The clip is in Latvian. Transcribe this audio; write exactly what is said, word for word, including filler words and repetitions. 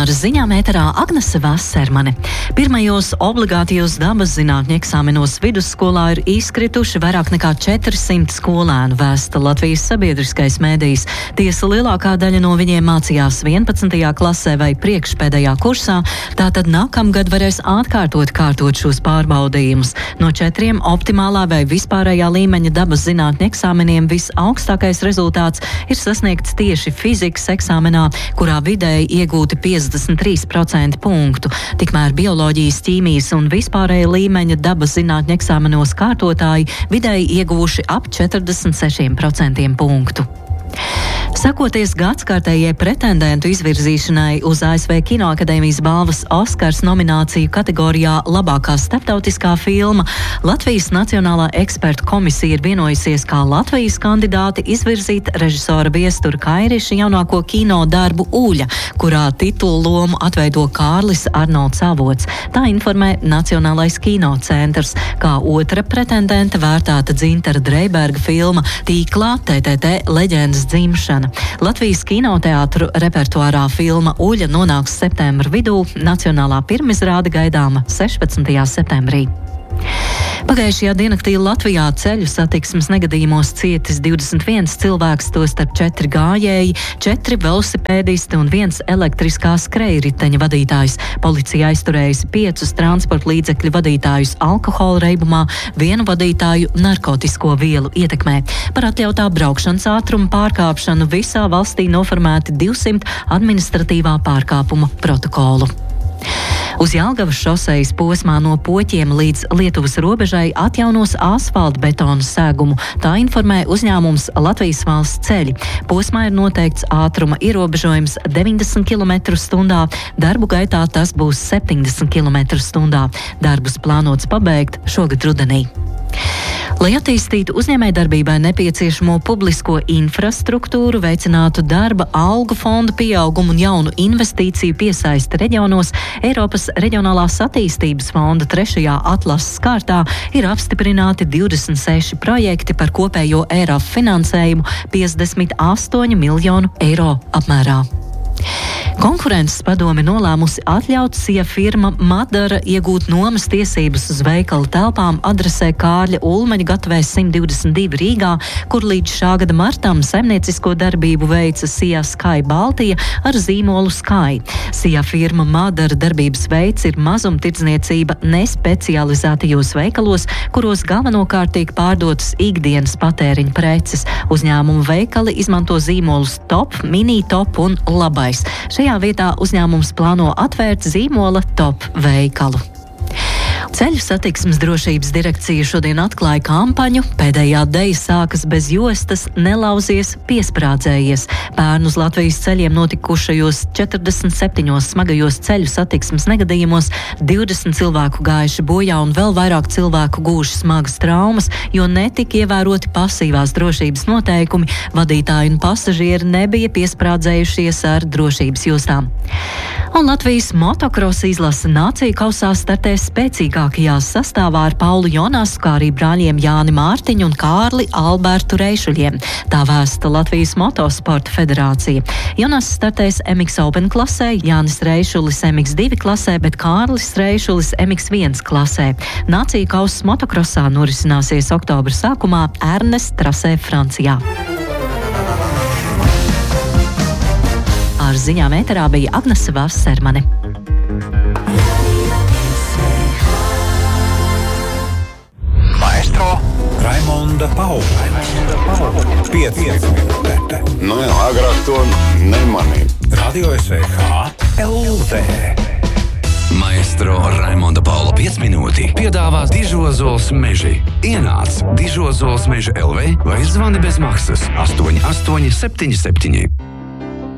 Ar ziņām ēterā Agnese Vasermane. Pirmajos obligātajos dabas zinātņu eksāmenos vidusskolā ir izkrituši vairāk nekā četrsimt skolēnu, vēsta Latvijas sabiedriskais mēdījis. Tiesa lielākā daļa no viņiem mācījās vienpadsmitajā klasē vai priekšpēdējā kursā, tātad nākamgad varēs atkārtot kārtot šos pārbaudījumus. No četriem optimālā vai vispārējā līmeņa dabas zinātņu eksāmeniem visaugstākais rezultāts ir sasniegts tieši fizikas eksāmenā, kurā vidēji iegūti piecdesmit trīs procenti punktu. Tikmēr bioloģijas, ķīmijas un vispārēja līmeņa dabas zinātņu eksāmenos kārtotāji vidēji ieguvuši ap četrdesmit sešiem procentiem punktu. Sakoties gadskārtējai pretendentu izvirzīšanai uz A S V Kinoakadēmijas balvas Oskars nomināciju kategorijā labākā starptautiskā filma, Latvijas Nacionālā ekspertu komisija ir vienojusies, kā Latvijas kandidāti izvirzīt režisora Viestura Kairiša jaunāko kino darbu Uļa, kurā titulu lomu atveido Kārlis Arnolds Avots. Tā informē Nacionālais kinocentrs, kā otra pretendenta vērtāta Dzintara Dreiberga filma Tīklā T T T leģendas dzimšana. Latvijas kinoteātru repertuārā filma Uļa nonāks septembra vidū, nacionālā pirmizrāde gaidāma sešpadsmitajā septembrī. Pagājušajā diennaktī Latvijā ceļu satiksmes negadījumos cietis divdesmit viens cilvēks, tostarp četri gājēji, četri velosipēdisti un viens elektriskā skrejriteņa vadītājs. Policija aizturējusi piecus transporta līdzekļu vadītājus alkohola reibumā, vienu vadītāju narkotisko vielu ietekmē. Par atļautā braukšanas ātruma pārkāpšanu visā valstī noformēti divsimt administratīvā pārkāpuma protokolu. Uz Jelgavas šosejas posmā no Poķiem līdz Lietuvas robežai atjaunos asfalta betona segumu. Tā informē uzņēmums Latvijas valsts ceļi. Posmā ir noteikts ātruma ierobežojums deviņdesmit kilometru stundā, darbu gaitā tas būs septiņdesmit kilometru stundā. Darbus plānots pabeigt šogad rudenī. Lai attīstītu uzņēmējdarbībai nepieciešamo publisko infrastruktūru, veicinātu darba algu fondu pieaugumu un jaunu investīciju piesaisti reģionos, Eiropas Reģionālās attīstības fonda trešajā atlases kārtā ir apstiprināti divdesmit seši projekti par kopējo E R A F finansējumu piecdesmit astoņu miljonu eiro apmērā. Konkurences padome nolēmusi atļaut S I A firma Madara iegūt nomas tiesības uz veikala telpām adresē Kārļa Ulmaņa gatavē simt divdesmit divi Rīgā, kur līdz šā gada martam saimniecisko darbību veica S I A Sky Baltija ar zīmolu Sky. S I A firma Madara darbības veids ir mazumtirdzniecība nespecializētajos veikalos, kuros galvenokārt tiek pārdotas ikdienas patēriņa preces. Uzņēmuma veikali izmanto zīmolus Top, Mini Top un Labais. Šajā vietā uzņēmums plāno atvērt zīmola Top veikalu. Ceļu satiksmes drošības direkcija šodien atklāja kampaņu Pēdējā deja sākas bez jostas, nelauzies, piesprādzējies. Pērn uz Latvijas ceļiem notikušajos četrdesmit septiņos smagajos ceļu satiksmes negadījumos divdesmit cilvēku gājuši bojā un vēl vairāk cilvēku guvuši smagas traumas, jo netika ievēroti pasīvās drošības noteikumi, vadītāji un pasažieri nebija piesprādzējušies ar drošības jostām. Un Latvijas motokrosa izlase nāciju kausā startē spēcīgākajā sastāvā ar Paulu Jonasu, kā arī brāļiem Jāni Mārtiņu un Kārli Albertu Reišuļiem. Tā vēsta Latvijas Motosporta federācija. Jonas startēs M X Open klasē, Jānis Reišulis M X divi klasē, bet Kārlis Reišulis M X viens klasē. Nāciju kausas motokrosā norisināsies oktobra sākumā Ernest trasē Francijā. Ar ziņām ēterā bija Agnese Vasermane. Maestro Raimonda Paula. pieci minūte. Nu jā, agrāk to nemanīju. Radio S V H L V. Maestro Raimonda Paula pieci minūti piedāvā Dižozols meži. Ienāc Dižozols meža L V vai zvani bez maksas astoņi astoņi septiņi septiņi.